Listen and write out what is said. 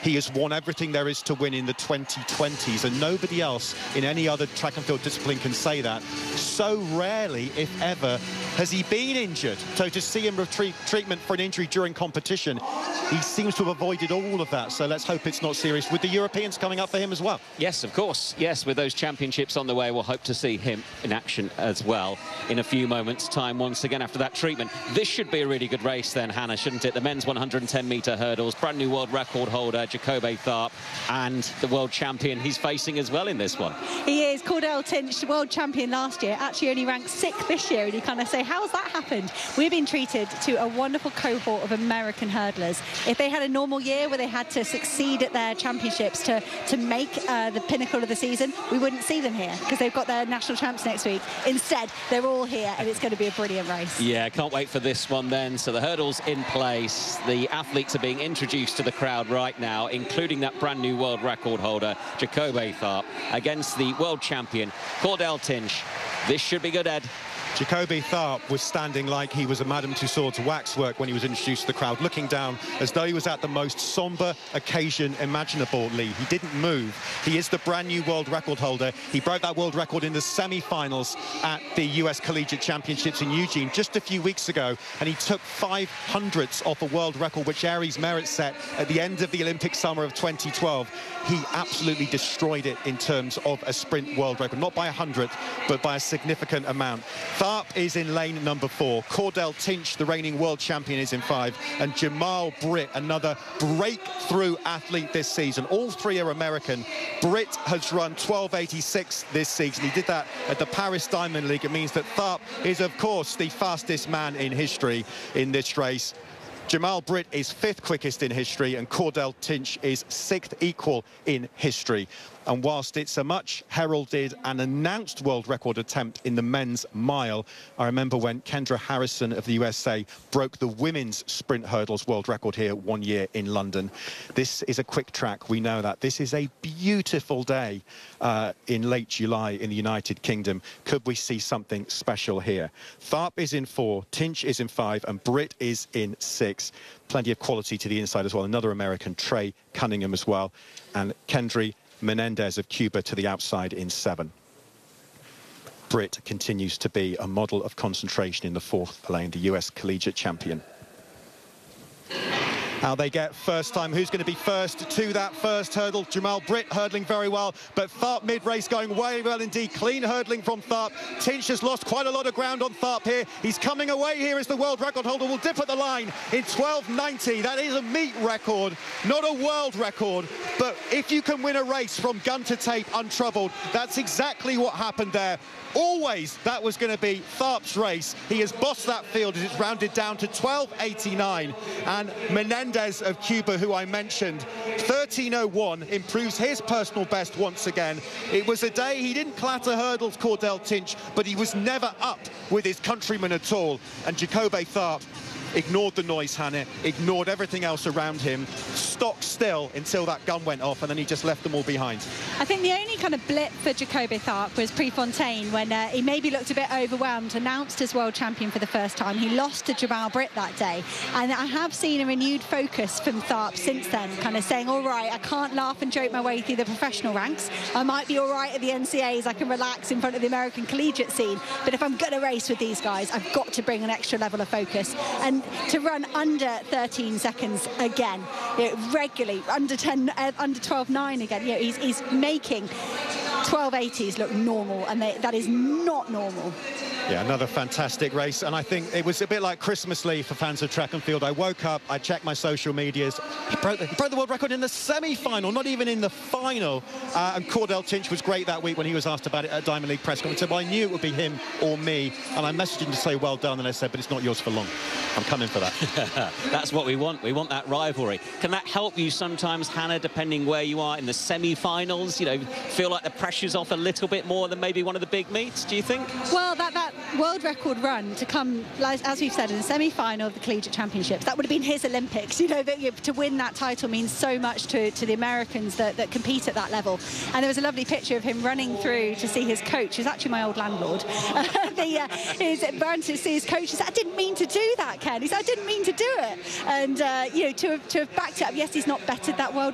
he has won everything there is to win in the 2020s, and nobody else in any other track and field discipline can say that. So rarely, if ever, has he been injured. So to see him retreat treatment for an injury during competition, he seems to have avoided all of that. So let's hope it's not serious. With the Europeans coming up for him as well. Yes, of course. Yes, with those championships on the way, we'll hope to see him in action as well in a few moments' time once again after that treatment. This should be a really good race then, Hannah, shouldn't it? The men's 110-metre hurdles, brand new world record holder Jacoby Tharp, and the world champion he's facing as well in this one. He is. Cordell Tinch, world champion last year, actually only ranked 6th this year, and you kind of say, how's that happened? We've been treated to a wonderful cohort of American hurdlers. If they had a normal year where they had to succeed at their championships to make the pinnacle of the season, we wouldn't see them here because they've got their national champs next week. Instead, they're all here, and it's going to be a brilliant race. Yeah, can't wait for this one then. So the hurdles in place, the athletes are being introduced to the crowd right now, including that brand new world record holder Jacoby Tharp against the world champion Cordell Tinch. This should be good, Ed. Jacoby Tharp was standing like he was a Madame Tussauds waxwork when he was introduced to the crowd, looking down as though he was at the most sombre occasion imaginable, Lee. He didn't move. He is the brand new world record holder. He broke that world record in the semi-finals at the US Collegiate Championships in Eugene just a few weeks ago, and he took 5/100ths off a world record which Aries Merritt set at the end of the Olympic summer of 2012. He absolutely destroyed it in terms of a sprint world record, not by 100th, but by a significant amount. Tharp is in lane number 4. Cordell Tinch, the reigning world champion, is in 5. And Jamal Britt, another breakthrough athlete this season. All 3 are American. Britt has run 12:86 this season. He did that at the Paris Diamond League. It means that Tharp is, of course, the fastest man in history in this race. Jamal Britt is 5th quickest in history, and Cordell Tinch is 6th equal in history. And whilst it's a much heralded and announced world record attempt in the men's mile, I remember when Kendra Harrison of the USA broke the women's sprint hurdles world record here 1 year in London. This is a quick track, we know that. This is a beautiful day in late July in the United Kingdom. Could we see something special here? Tharp is in 4, Tinch is in 5, and Britt is in 6. Plenty of quality to the inside as well. Another American, Trey Cunningham as well. And Kendry Menendez of Cuba to the outside in 7. Britt continues to be a model of concentration in the 4th lane, the US Collegiate Champion. How they get first time, who's going to be first to that first hurdle? Jamal Britt hurdling very well, but Tharp mid-race going very well indeed. Clean hurdling from Tharp. Tinch has lost quite a lot of ground on Tharp here. He's coming away here as the world record holder. Will dip at the line in 12:90. That is a meet record, not a world record. But if you can win a race from gun to tape untroubled, that's exactly what happened there. Always that was going to be Tharp's race. He has bossed that field as it's rounded down to 12:89. And Menendez of Cuba, who I mentioned, 13:01, improves his personal best once again. It was a day he didn't clatter hurdles, Cordell Tinch, but he was never up with his countrymen at all. And Jacoby Tharp ignored the noise, Hannah, ignored everything else around him, stock still until that gun went off, and then he just left them all behind. I think the only kind of blip for Jacoby Tharp was Prefontaine when he maybe looked a bit overwhelmed, announced as world champion for the first time. He lost to Jamal Britt that day, and I have seen a renewed focus from Tharp since then, kind of saying, all right, I can't laugh and joke my way through the professional ranks. I might be all right at the NCAAs, I can relax in front of the American collegiate scene, but if I'm going to race with these guys, I've got to bring an extra level of focus. And to run under 13 seconds again, you know, regularly, under 12:09 again, you know, he's making 12:80s look normal, and that is not normal. Yeah, another fantastic race, and I think it was a bit like Christmas Lee for fans of track and field. I woke up, I checked my social medias. He broke the world record in the semi-final, not even in the final. And Cordell Tinch was great that week when he was asked about it at Diamond League press conference. Well, I knew it would be him or me, and I messaged him to say well done, and I said, but it's not yours for long. I'm coming for that. That's what we want. We want that rivalry. Can that help you sometimes, Hannah, depending where you are in the semi-finals? You know, feel like the pressure's off a little bit more than maybe one of the big meets, do you think? Well, that world record run to come, as we've said, in the semi-final of the Collegiate Championships, that would have been his Olympics. You know, that to win that title means so much to the Americans that compete at that level. And there was a lovely picture of him running through to see his coach, who's actually my old landlord. He ran to see his coach. He said, I didn't mean to do that, Ken. He said, I didn't mean to do it. And, you know, to have backed it up, yes, he's not bettered that world